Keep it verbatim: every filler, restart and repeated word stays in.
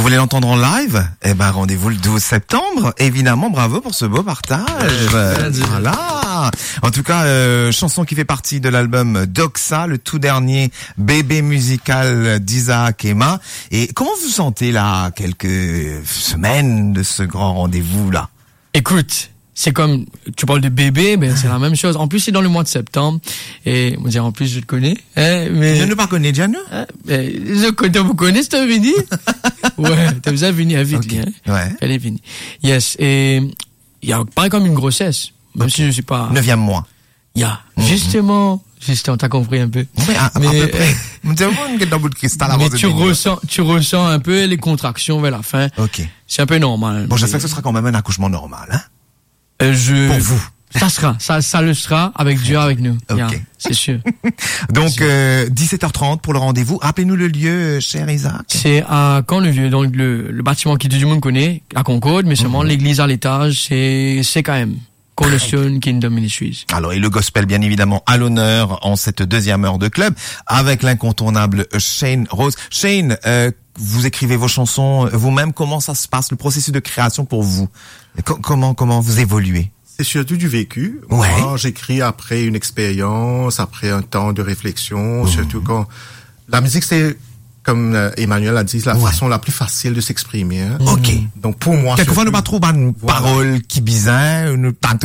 voulez l'entendre en live? Eh ben, rendez-vous le douze septembre. Évidemment, bravo pour ce beau partage. Euh, voilà. En tout cas, euh, chanson qui fait partie de l'album Doxa, le tout dernier bébé musical d'Isaac Emma. Et comment vous sentez là, quelques semaines de ce grand rendez-vous là? Écoute, c'est comme, tu parles de bébé, ben c'est la même chose. En plus, c'est dans le mois de septembre. Et, on dirait, en plus, je te connais. Hein, mais... Je ne pas connais, Diane? Hein, ben, je connais, vous connaissez, t'as venu? Ouais, t'as besoin de venir vite, okay. hein. Ouais. Elle est venue. Yes. Et, il y a pareil comme une grossesse. Même okay. si je suis pas... Neuvième mois. Il y a, mm-hmm. justement, justement, t'as compris un peu. Oui, à, mais, à peu près. mais tu ressens, tu ressens un peu les contractions vers la fin. Ok. C'est un peu normal. Bon, j'espère que ce sera quand même un accouchement normal, hein. Euh, je... Pour vous. Ça sera, ça, ça le sera avec Dieu avec nous. Ok. Yeah, c'est sûr. Donc, euh, dix-sept heures trente pour le rendez-vous. Rappelez-nous le lieu, cher Isaac. C'est à Caen-le-Vieux, donc le, le bâtiment qui tout le monde connaît, à Concorde, mais seulement mm-hmm. l'église à l'étage, c'est, c'est quand même. Cornerstone Kingdom Ministries. Alors, et le gospel, bien évidemment, à l'honneur en cette deuxième heure de club, avec l'incontournable Shane Rose. Shane, euh, vous écrivez vos chansons vous-même. Comment ça se passe, le processus de création pour vous? Co- comment, comment vous évoluez? C'est surtout du vécu. Ouais. Moi, j'écris après une expérience, après un temps de réflexion, mmh. surtout quand la musique, c'est, comme euh, Emmanuel a dit, la ouais. façon la plus facile de s'exprimer. Hein. Ok. Donc, pour moi, quelquefois, nous pas trop une voilà. parole qui bizarre, une